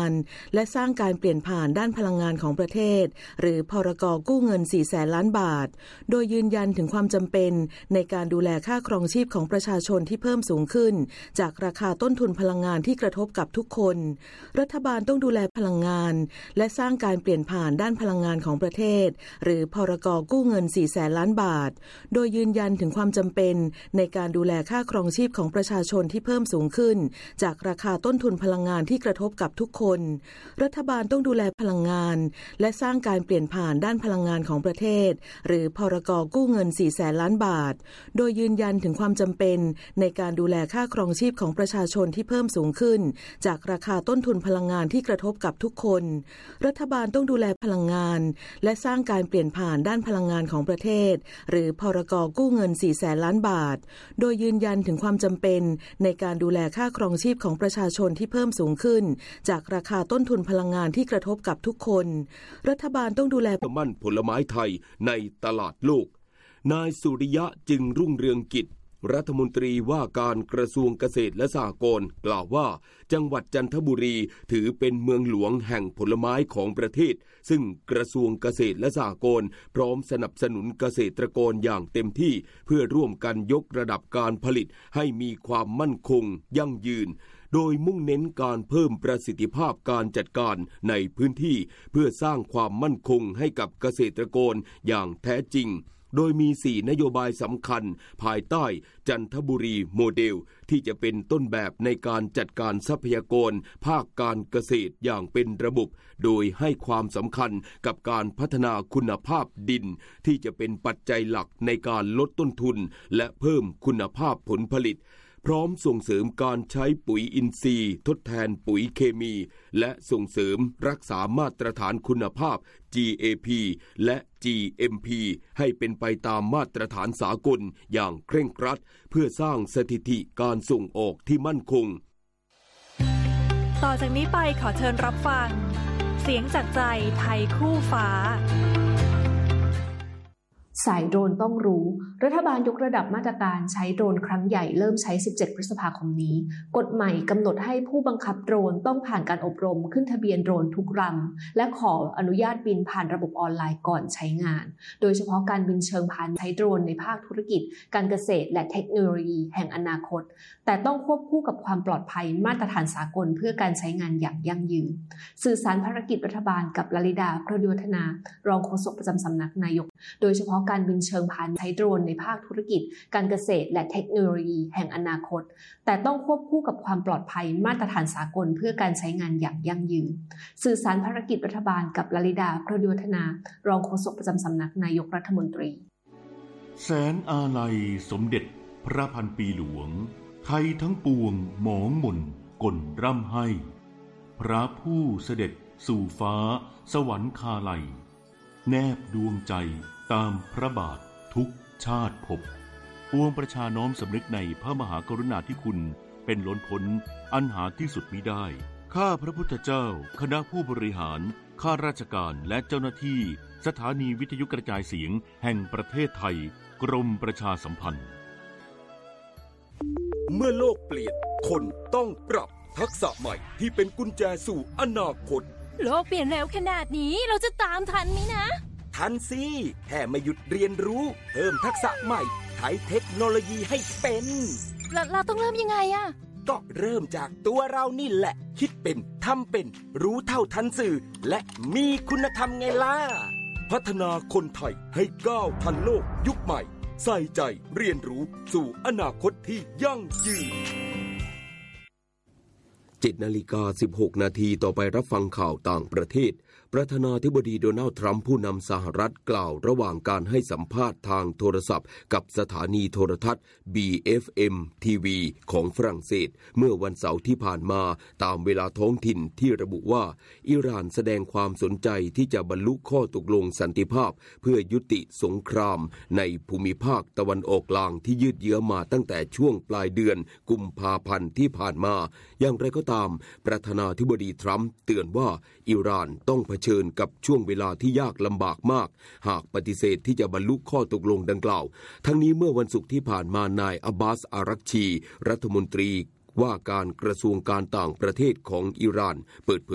านและสร้างการเปลี่ยนผ่านด้านพลังงานของประเทศหรือพรก.กู้เงิน 400,000 ล้านบาทโดยยืนยันถึงความจำเป็นในการดูแลค่าครองชีพของประชาชนที่เพิ่มสูงขึ้นจากราคาต้นทุนพลังงานที่กระทบกับทุกคนรัฐบาลต้องดูแลพลังงานและสร้างการเปลี่ยนผ่านด้านพลังงานของประเทศหรือพรก.กู้เงิน 400,000 ล้านบาทโดยยืนยันถึงความจำเป็นในการดูแลค่าครองชีพของประชาชนที่เพิ่มสูงขึ้นจากราคาต้นทุนพลังงานที่กระทบกับทุกคนรัฐบาลต้องดูแลพลังงานและสร้างการเปลี่ยนผ่านด้านพลังงานของประเทศหรือพรก.กู้เงิน 400,000 ล้านบาทโดยยืนยันถึงความจำเป็นในการดูแลค่าครองชีพของประชาชนที่เพิ่มสูงขึ้นจากราคาต้นทุนพลังงานที่กระทบกับทุกคนรัฐบาลต้องดูแลพลังงานและสร้างการเปลี่ยนผ่านด้านพลังงานของประเทศหรือพรก.กู้เงิน 400,000 ล้านบาทโดยยืนยันถึงความจำเป็นในการดูแลค่าครองชีพของประชาชนที่เพิ่มสูงขึ้นจากราคาต้นทุนพลังงานที่กระทบกับทุกคนรัฐบาลต้องดูแลมั่นผลไม้ไทยในตลาดโลกนายสุริยะจึงรุ่งเรืองกิจรัฐมนตรีว่าการกระทรวงเกษตรและสหกรณ์กล่าวว่าจังหวัดจันทบุรีถือเป็นเมืองหลวงแห่งผลไม้ของประเทศซึ่งกระทรวงเกษตรและสหกรณ์พร้อมสนับสนุนเกษตรกรอย่างเต็มที่เพื่อร่วมกันยกระดับการผลิตให้มีความมั่นคงยั่งยืนโดยมุ่งเน้นการเพิ่มประสิทธิภาพการจัดการในพื้นที่เพื่อสร้างความมั่นคงให้กับเกษตรกรอย่างแท้จริงโดยมี4นโยบายสำคัญภายใต้จันทบุรีโมเดลที่จะเป็นต้นแบบในการจัดการทรัพยากรภาคการเกษตรอย่างเป็นระบบโดยให้ความสำคัญกับการพัฒนาคุณภาพดินที่จะเป็นปัจจัยหลักในการลดต้นทุนและเพิ่มคุณภาพผลผลิตพร้อมส่งเสริมการใช้ปุ๋ยอินทรีย์ทดแทนปุ๋ยเคมีและส่งเสริมรักษามาตรฐานคุณภาพ GAP และ GMP ให้เป็นไปตามมาตรฐานสากลอย่างเคร่งครัดเพื่อสร้างสถิติการส่งออกที่มั่นคงต่อจากนี้ไปขอเชิญรับฟังเสียงจากใจไทยคู่ฟ้าสายโดรนต้องรู้รัฐบาลยกระดับมาตรการใช้โดรนครั้งใหญ่เริ่มใช้17พฤษภาคมนี้กฎใหม่กำหนดให้ผู้บังคับโดรนต้องผ่านการอบรมขึ้นทะเบียนโดรนทุกลำและขออนุญาตบินผ่านระบบออนไลน์ก่อนใช้งานโดยเฉพาะการบินเชิงพาณิชย์ใช้โดรนในภาคธุรกิจการเกษตรและเทคโนโลยีแห่งอนาคตแต่ต้องควบคู่กับความปลอดภัยมาตรฐานสากลเพื่อการใช้งานอย่างยั่งยืนสื่อสารภารกิจรัฐบาลกับลลิดาพรหมวัฒนารองโฆษกประจำสำนักนายกโดยเฉพาะการบินเชิงพาณิชย์ใช้โดรนในภาคธุรกิจการเกษตรและเทคโนโลยีแห่งอนาคตแต่ต้องควบคู่กับความปลอดภัยมาตรฐานสากลเพื่อการใช้งานอย่างยั่งยืนสื่อสารภารกิจรัฐบาลกับลลิดาพรหมวัฒนารองโฆษกประจำสำนักนายกรัฐมนตรีแสนอาลัยสมเด็จพระพันปีหลวงไทยทั้งปวงหมองหม่นก่นร่ำให้พระผู้เสด็จสู่ฟ้าสวรรคาลัยแนบดวงใจตามพระบาททุกชาติภพปวงประชาน้อมสำนึกในพระมหากรุณาธิคุณเป็นล้นพ้นอันหาที่สุดมิได้ข้าพระพุทธเจ้าคณะผู้บริหารข้าราชการและเจ้าหน้าที่สถานีวิทยุกระจายเสียงแห่งประเทศไทยกรมประชาสัมพันธ์เมื่อโลกเปลี่ยนคนต้องปรับทักษะใหม่ที่เป็นกุญแจสู่อนาคตโลกเปลี่ยนเร็วขนาดนี้เราจะตามทันไหมนะทันสิแค่ไม่หยุดเรียนรู้เพิ่มทักษะใหม่ใช้เทคโนโลยีให้เป็นเราต้องเริ่มยังไงอะก็เริ่มจากตัวเรานี่แหละคิดเป็นทำเป็นรู้เท่าทันสื่อและมีคุณธรรมไงล่ะพัฒนาคนไทยให้ก้าวทันโลกยุคใหม่ใส่ใจเรียนรู้สู่อนาคตที่ยั่งยืน7:16 นาทีต่อไปรับฟังข่าวต่างประเทศประธานาธิบดีโดนัลด์ทรัมป์ผู้นำสหรัฐกล่าวระหว่างการให้สัมภาษณ์ทางโทรศัพท์กับสถานีโทรทัศน์ BFM TV ของฝรั่งเศสเมื่อวันเสาร์ที่ผ่านมาตามเวลาท้องถิ่นที่ระบุว่าอิหร่านแสดงความสนใจที่จะบรรลุข้อตกลงสันติภาพเพื่อยุติสงครามในภูมิภาคตะวันออกกลางที่ยืดเยื้อมาตั้งแต่ช่วงปลายเดือนกุมภาพันธ์ที่ผ่านมาอย่างไรก็ตามประธานาธิบดีทรัมป์เตือนว่าอิหร่านต้องเผชิญกับช่วงเวลาที่ยากลำบากมากหากปฏิเสธที่จะบรรลุข้อตกลงดังกล่าวทั้งนี้เมื่อวันศุกร์ที่ผ่านมานายอับบาสอารักชีรัฐมนตรีว่าการกระทรวงการต่างประเทศของอิหร่านเปิดเผย